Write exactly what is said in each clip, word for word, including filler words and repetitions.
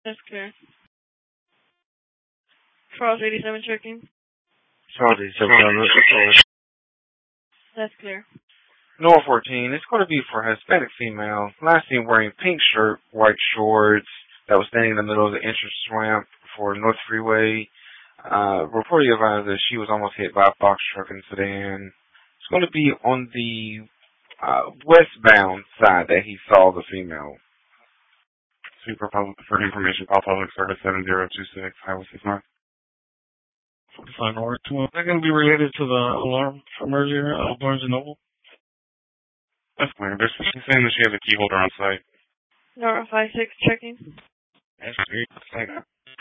That's clear. Charles eighty-seven checking. Charles eighty-seven. That's clear. Nora fourteen, it's going to be for a Hispanic female. Last seen wearing pink shirt, white shorts, that was standing in the middle of the entrance ramp for North Freeway. Uh, reportedly advised that she was almost hit by a box truck and sedan. It's going to be on the uh, westbound side that he saw the female. Super public for information, call public service seven zero two six, Highway six North. forty-five North. Is that going to be related to the alarm from earlier, uh, Barnes and Noble? That's clear. They're she's saying that she has a key holder on site. Nora five six checking. That's great. Thanks.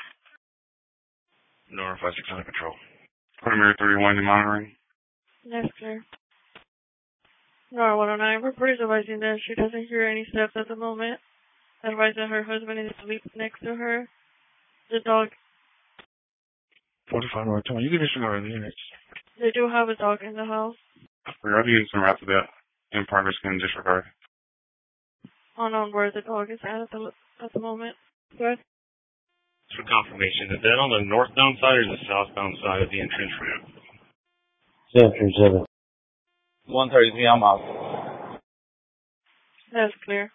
Nora five six under control. Primary thirty-one in monitoring. That's clear. Nora one oh nine, reporters advising that she doesn't hear any steps at the moment. Advise that her husband is asleep next to her. The dog. forty-five North. You can disregard the units. They do have a dog in the house. We're already using route to that. In progress, can disregard. Unknown where the dog is at at the, at the moment. Go ahead. For confirmation, is that on the northbound side or the southbound side of the entrance ramp? seven three seven. one thirty-three, I'm out. That's clear.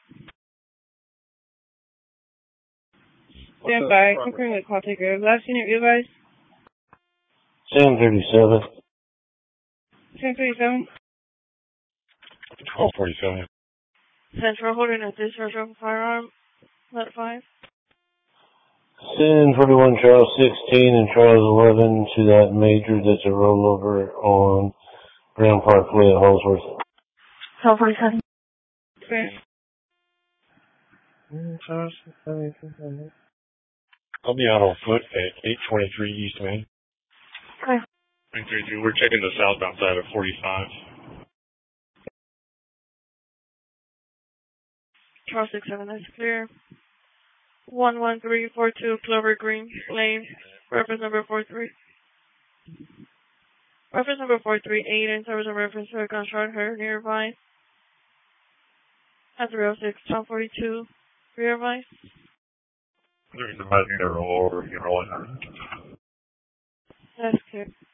Stand by. Confirm with call taker. Last unit, you guys? seven thirty-seven. seven thirty-seven. twelve forty-seven. Central holding a discharge of a firearm. Let five. Send forty-one Charles sixteen and Charles eleven to that major that's a rollover on Grand Parkway at Hallsworth. twelve forty-seven. Okay. I'll be out on foot at eight twenty-three East Main. Okay. nine thirty-two, we're checking the southbound side of forty-five. Charles six seven, that's clear. one one three four two Clover Green Lane, reference number four three. Reference number four three eight in terms of reference to a gunshot heard nearby. At three oh six, Tom forty-two, nearby. There's a button to roll over, you roll it. That's clear.